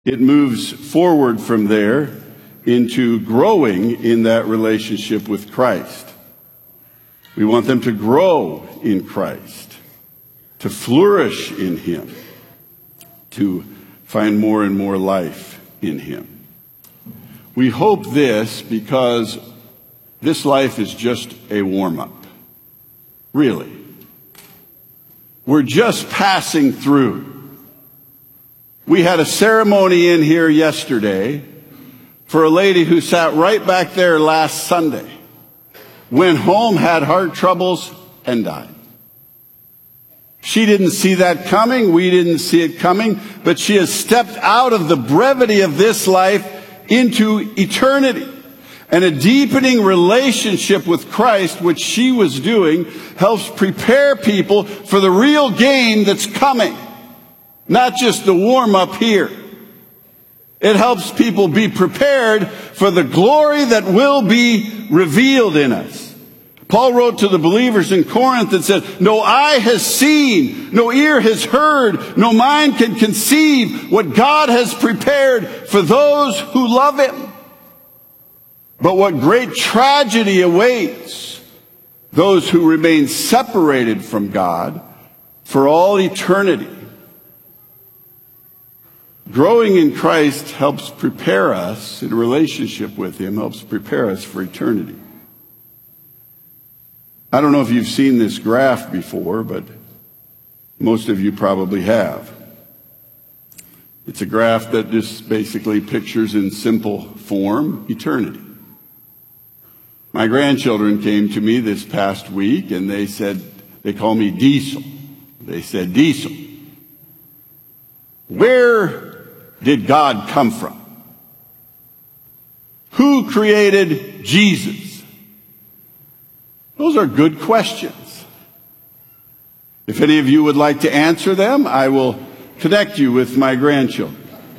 It moves forward from there into growing in that relationship with Christ. We want them to grow in Christ, to flourish in Him, to find more and more life in Him. We hope this because this life is just a warm-up. Really. We're just passing through. We had a ceremony in here yesterday for a lady who sat right back there last Sunday, went home, had heart troubles, and died. She didn't see that coming. We didn't see it coming. But she has stepped out of the brevity of this life into eternity. And a deepening relationship with Christ, which she was doing, helps prepare people for the real game that's coming. Not just the warm-up here. It helps people be prepared for the glory that will be revealed in us. Paul wrote to the believers in Corinth and said, "No eye has seen, no ear has heard, no mind can conceive what God has prepared for those who love Him. But what great tragedy awaits those who remain separated from God for all eternity." Growing in Christ helps prepare us in a relationship with Him, helps prepare us for eternity. I don't know if you've seen this graph before, but most of you probably have. It's a graph that just basically pictures in simple form eternity. My grandchildren came to me this past week and they said, they call me Diesel. They said, "Diesel, where did God come from? Who created Jesus?" Those are good questions. If any of you would like to answer them, I will connect you with my grandchildren.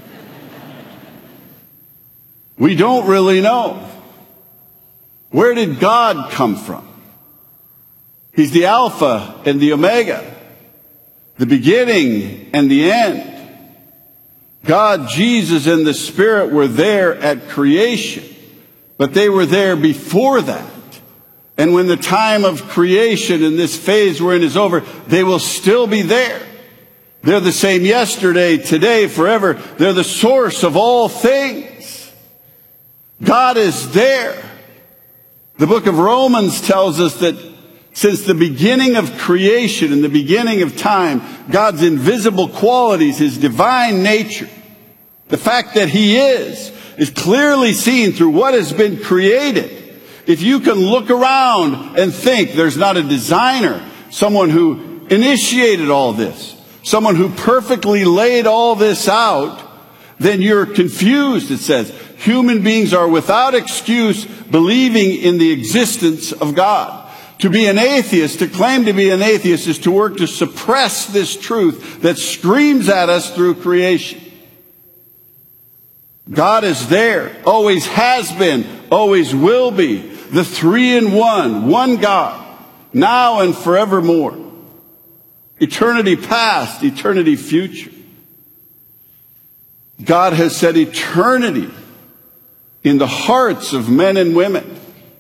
We don't really know. Where did God come from? He's the Alpha and the Omega, the beginning and the end. God, Jesus, and the Spirit were there at creation, but they were there before that. And when the time of creation in this phase we're in is over, they will still be there. They're the same yesterday, today, forever. They're the source of all things. God is there. The book of Romans tells us that since the beginning of creation and the beginning of time, God's invisible qualities, His divine nature, the fact that He is clearly seen through what has been created. If you can look around and think there's not a designer, someone who initiated all this, someone who perfectly laid all this out, then you're confused, it says. Human beings are without excuse believing in the existence of God. To be an atheist, to claim to be an atheist, is to work to suppress this truth that screams at us through creation. God is there, always has been, always will be, the three-in-one, one God, now and forevermore. Eternity past, eternity future. God has set eternity in the hearts of men and women.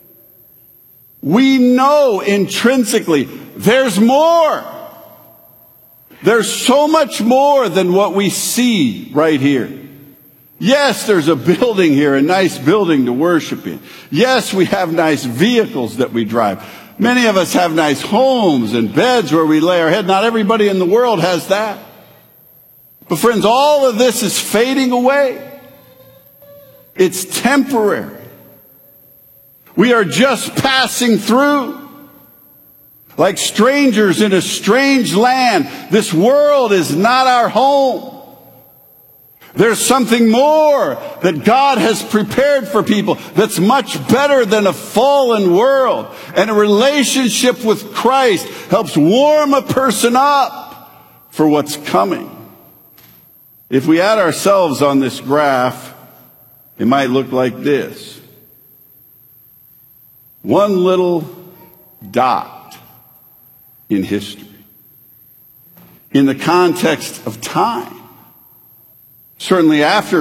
We know intrinsically there's more. There's so much more than what we see right here. Yes, there's a building here, a nice building to worship in. Yes, we have nice vehicles that we drive. Many of us have nice homes and beds where we lay our head. Not everybody in the world has that. But friends, all of this is fading away. It's temporary. We are just passing through. Like strangers in a strange land, this world is not our home. There's something more that God has prepared for people that's much better than a fallen world. And a relationship with Christ helps warm a person up for what's coming. If we add ourselves on this graph, it might look like this. One little dot in history. In the context of time. Certainly after